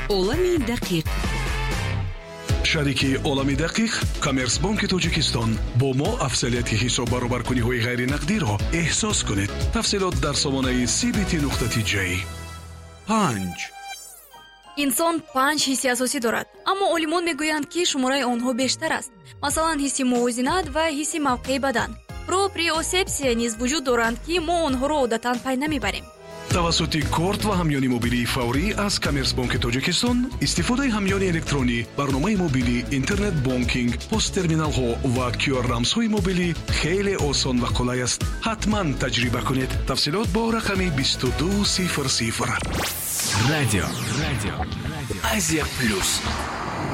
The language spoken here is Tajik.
олами дақиқ. шарики олами дақиқ коммерсбанки тоҷикистон бо мо афзалияти ҳисоб баробаркуниҳои ғайринақдиро эҳсос кунед. тафсилот дар сомонаи cbt.j. 5. инсон 5 ҳисси асосӣ дорад, аммо олимон мегӯянд ки шумораи онҳо бештар аст. масалан ҳисси мувозинат ва ҳисси мавқеи бадан. проприосепсия низ вуҷуд доранд ки мо онҳоро одатан пай намебарем. тавассути корт ва ҳамёни мобилии фаврӣ аз коммерсбанки тоҷикистон истифодаи ҳамёни электронӣ, барномаи мобилӣ, интернет бонкинг, посттерминалҳо ва QR-рамзҳои мобилӣ хеле осон ва қулай аст. ҳатман таҷриба кунед. тафсилот бо рақами 2200. радио Азия плюс.